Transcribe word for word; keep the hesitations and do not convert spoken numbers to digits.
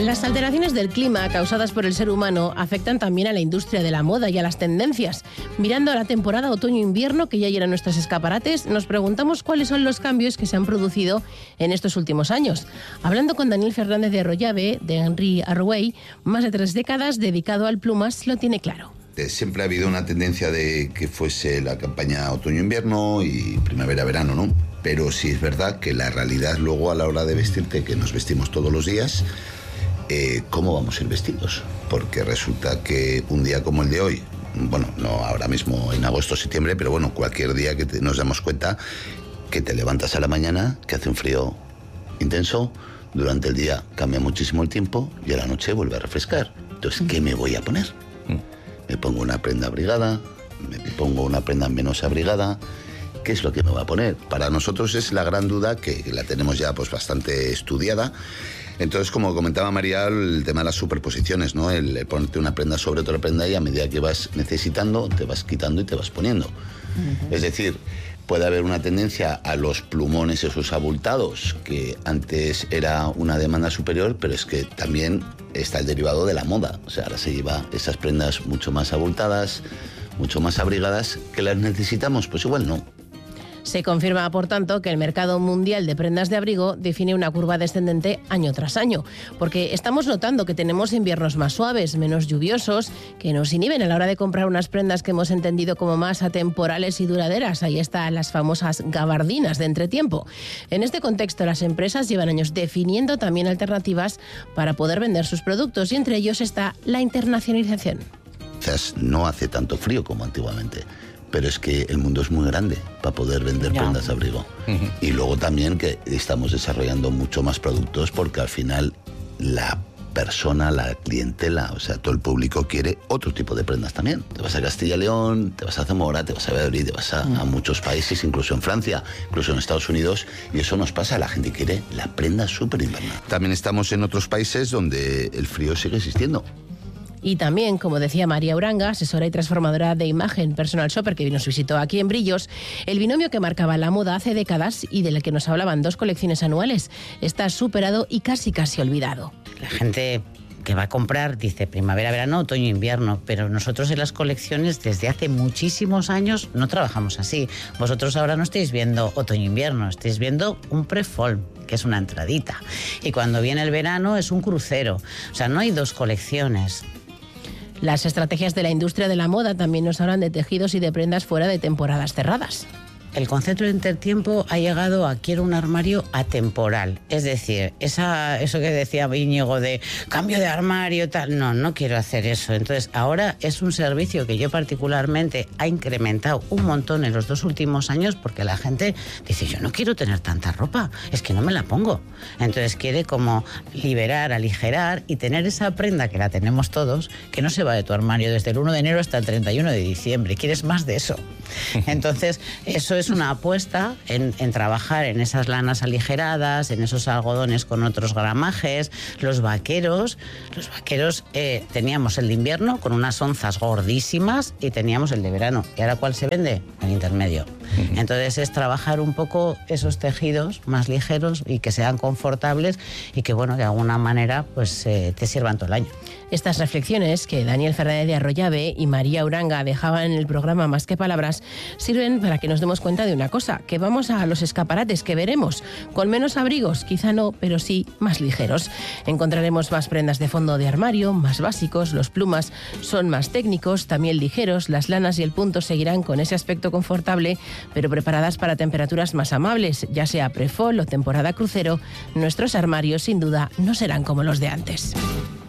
Las alteraciones del clima causadas por el ser humano afectan también a la industria de la moda y a las tendencias. Mirando a la temporada otoño-invierno que ya llena nuestros escaparates, nos preguntamos cuáles son los cambios que se han producido en estos últimos años. Hablando con Daniel Fernández de Arroyave, de Henry Arroway, más de tres décadas dedicado al plumas, lo tiene claro. Siempre ha habido una tendencia de que fuese la campaña otoño-invierno y primavera-verano, ¿no? Pero sí es verdad que la realidad luego a la hora de vestirte, que nos vestimos todos los días, eh, ¿cómo vamos a ir vestidos? Porque resulta que un día como el de hoy, bueno, no ahora mismo en agosto o septiembre, pero bueno, cualquier día que te, nos damos cuenta que te levantas a la mañana, que hace un frío intenso, durante el día cambia muchísimo el tiempo y a la noche vuelve a refrescar. Entonces, ¿qué me voy a poner? Me pongo una prenda abrigada, me pongo una prenda menos abrigada. ¿Qué es lo que me va a poner? Para nosotros es la gran duda, que la tenemos ya pues bastante estudiada. Entonces, como comentaba María, el tema de las superposiciones, ¿no? El, el ponerte una prenda sobre otra prenda y a medida que vas necesitando, te vas quitando y te vas poniendo. Uh-huh. Es decir, puede haber una tendencia a los plumones esos abultados, que antes era una demanda superior, pero es que también está el derivado de la moda. O sea, ahora se lleva esas prendas mucho más abultadas, mucho más abrigadas, que las necesitamos, pues igual no. Se confirma, por tanto, que el mercado mundial de prendas de abrigo define una curva descendente año tras año, porque estamos notando que tenemos inviernos más suaves, menos lluviosos, que nos inhiben a la hora de comprar unas prendas que hemos entendido como más atemporales y duraderas. Ahí están las famosas gabardinas de entretiempo. En este contexto, las empresas llevan años definiendo también alternativas para poder vender sus productos, y entre ellos está la internacionalización. Quizás no hace tanto frío como antiguamente, pero es que el mundo es muy grande para poder vender ya. prendas de abrigo. Uh-huh. Y luego también que estamos desarrollando mucho más productos, porque al final la persona, la clientela, o sea, todo el público quiere otro tipo de prendas también. Te vas a Castilla y León, te vas a Zamora, te vas a Valladolid, te vas a, uh-huh. a muchos países, incluso en Francia, incluso en Estados Unidos, y eso nos pasa, la gente quiere la prenda súper invernal. También estamos en otros países donde el frío sigue existiendo. Y también, como decía María Uranga, asesora y transformadora de imagen, personal shopper, que nos visitó aquí en Brillos, el binomio que marcaba la moda hace décadas y del que nos hablaban dos colecciones anuales está superado y casi casi olvidado. La gente que va a comprar dice primavera, verano, otoño, invierno, pero nosotros en las colecciones desde hace muchísimos años no trabajamos así. Vosotros ahora no estáis viendo otoño, invierno, estáis viendo un pre-fall, que es una entradita. Y cuando viene el verano es un crucero. O sea, no hay dos colecciones. Las estrategias de la industria de la moda también nos hablan de tejidos y de prendas fuera de temporadas cerradas. El concepto de entretiempo ha llegado a quiero un armario atemporal. Es decir, esa, eso que decía Íñigo de cambio de armario, tal, no, no quiero hacer eso. Entonces, ahora es un servicio que yo particularmente ha incrementado un montón en los dos últimos años, porque la gente dice, yo no quiero tener tanta ropa, es que no me la pongo. Entonces quiere como liberar, aligerar y tener esa prenda que la tenemos todos, que no se va de tu armario desde el uno de enero hasta el treinta y uno de diciembre. Quieres más de eso. Entonces, eso es una apuesta en, en trabajar en esas lanas aligeradas, en esos algodones con otros gramajes, los vaqueros. Los vaqueros eh, teníamos el de invierno con unas onzas gordísimas y teníamos el de verano. ¿Y ahora cuál se vende? El intermedio. Entonces es trabajar un poco esos tejidos más ligeros y que sean confortables y que, bueno, de alguna manera pues eh, te sirvan todo el año. Estas reflexiones que Daniel Fernández de Arroyave y María Uranga dejaban en el programa Más que Palabras sirven para que nos demos cuenta de una cosa, que vamos a los escaparates que veremos, con menos abrigos, quizá no, pero sí más ligeros. Encontraremos más prendas de fondo de armario, más básicos, los plumas son más técnicos, también ligeros, las lanas y el punto seguirán con ese aspecto confortable, pero preparadas para temperaturas más amables, ya sea pre-fall o temporada crucero, nuestros armarios sin duda no serán como los de antes.